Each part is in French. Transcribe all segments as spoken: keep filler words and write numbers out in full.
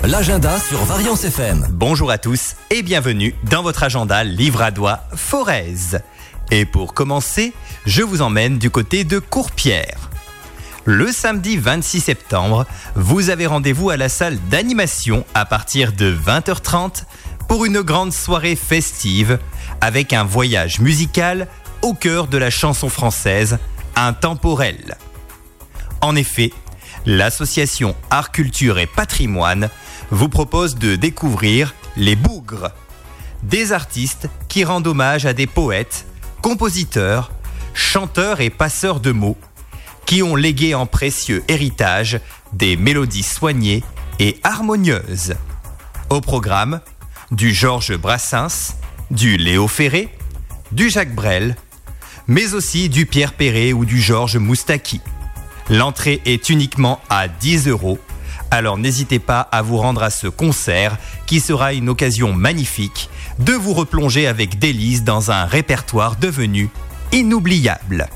l'agenda sur Variance F M. Bonjour à tous et bienvenue dans votre agenda Livradois Forez. Et pour commencer, je vous emmène du côté de Courpierre. Le samedi vingt-six septembre, vous avez rendez-vous à la salle d'animation à partir de vingt heures trente pour une grande soirée festive avec un voyage musical au cœur de la chanson française, intemporelle. En effet, l'association Art, Culture et Patrimoine vous propose de découvrir les Bougres, des artistes qui rendent hommage à des poètes, compositeurs, chanteurs et passeurs de mots qui ont légué en précieux héritage des mélodies soignées et harmonieuses. Au programme, du Georges Brassens, du Léo Ferré, du Jacques Brel, mais aussi du Pierre Perret ou du Georges Moustaki. L'entrée est uniquement à dix euros, alors n'hésitez pas à vous rendre à ce concert qui sera une occasion magnifique de vous replonger avec délice dans un répertoire devenu inoubliable.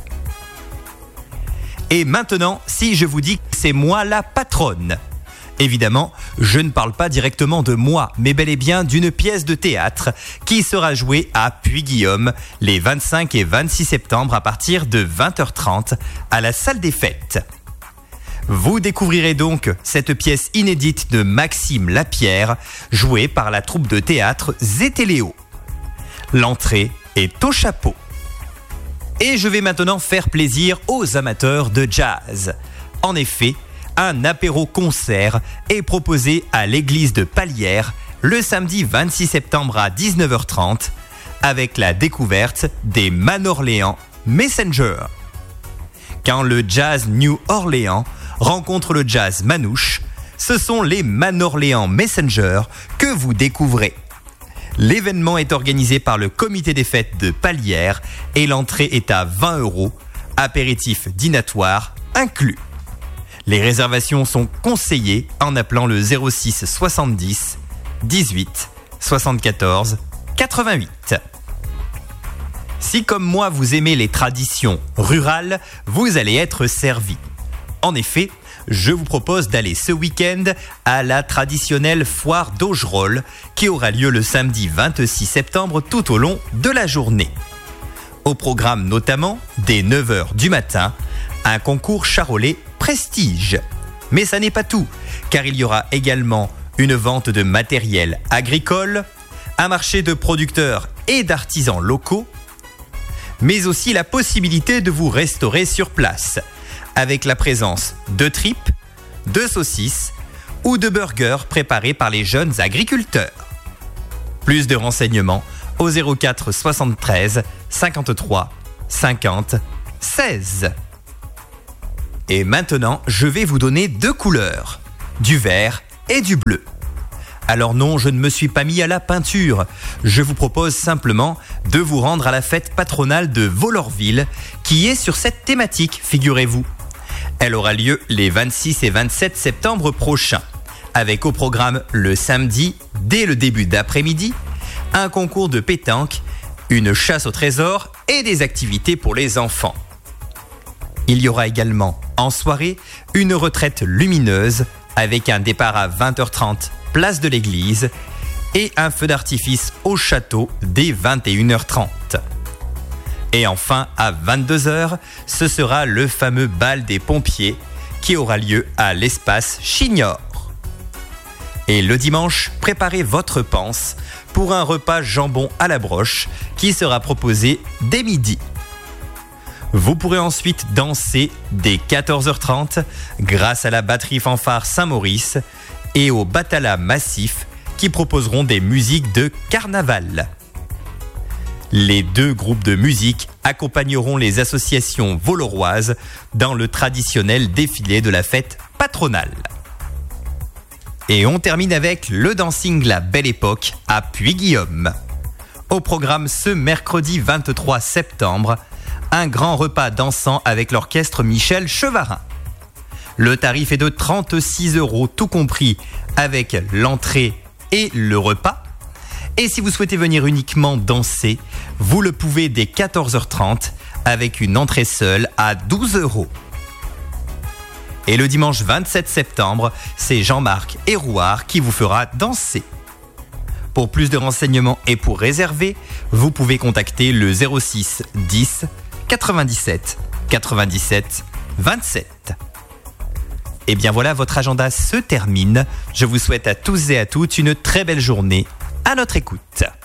Et maintenant, si je vous dis que c'est moi la patronne, évidemment, je ne parle pas directement de moi, mais bel et bien d'une pièce de théâtre qui sera jouée à Puy-Guillaume les vingt-cinq et vingt-six septembre à partir de vingt heures trente à la salle des fêtes. Vous découvrirez donc cette pièce inédite de Maxime Lapierre, jouée par la troupe de théâtre Zétéléo. L'entrée est au chapeau. Et je vais maintenant faire plaisir aux amateurs de jazz. En effet, un apéro-concert est proposé à l'église de Palières le samedi vingt-six septembre à dix-neuf heures trente avec la découverte des Man-Orléans Messenger. Quand le jazz New Orleans rencontre le jazz manouche, ce sont les Man-Orléans Messenger que vous découvrez. L'événement est organisé par le comité des fêtes de Palières et l'entrée est à vingt euros, apéritif dînatoire inclus. Les réservations sont conseillées en appelant le zéro six soixante-dix dix-huit soixante-quatorze quatre-vingt-huit. Si comme moi vous aimez les traditions rurales, vous allez être servi. En effet, je vous propose d'aller ce week-end à la traditionnelle foire d'Augerolles qui aura lieu le samedi vingt-six septembre tout au long de la journée. Au programme notamment, dès neuf heures du matin, un concours charolais prestige. Mais ça n'est pas tout, car il y aura également une vente de matériel agricole, un marché de producteurs et d'artisans locaux, mais aussi la possibilité de vous restaurer sur place, avec la présence de tripes, de saucisses ou de burgers préparés par les jeunes agriculteurs. Plus de renseignements au zéro quatre soixante-treize cinquante-trois cinquante seize. Et maintenant, je vais vous donner deux couleurs, du vert et du bleu. Alors non, je ne me suis pas mis à la peinture. Je vous propose simplement de vous rendre à la fête patronale de Vollorville, qui est sur cette thématique, figurez-vous. Elle aura lieu les vingt-six et vingt-sept septembre prochains, avec au programme le samedi, dès le début d'après-midi, un concours de pétanque, une chasse au trésor et des activités pour les enfants. Il y aura également, en soirée, une retraite lumineuse avec un départ à vingt heures trente, place de l'église, et un feu d'artifice au château dès vingt et une heures trente. Et enfin, à vingt-deux heures, ce sera le fameux bal des pompiers qui aura lieu à l'espace Chignor. Et le dimanche, préparez votre panse pour un repas jambon à la broche qui sera proposé dès midi. Vous pourrez ensuite danser dès quatorze heures trente grâce à la batterie fanfare Saint-Maurice et au Batala Massif qui proposeront des musiques de carnaval. Les deux groupes de musique accompagneront les associations vauloises dans le traditionnel défilé de la fête patronale. Et on termine avec le dancing La Belle Époque à Puy-Guillaume. Au programme ce mercredi vingt-trois septembre, un grand repas dansant avec l'orchestre Michel Chevarin. Le tarif est de trente-six euros tout compris avec l'entrée et le repas. Et si vous souhaitez venir uniquement danser, vous le pouvez dès quatorze heures trente avec une entrée seule à douze euros. Et le dimanche vingt-sept septembre, c'est Jean-Marc Hérouard qui vous fera danser. Pour plus de renseignements et pour réserver, vous pouvez contacter le zéro six dix quatre-vingt-dix-sept quatre-vingt-dix-sept vingt-sept. Et bien voilà, votre agenda se termine. Je vous souhaite à tous et à toutes une très belle journée à notre écoute.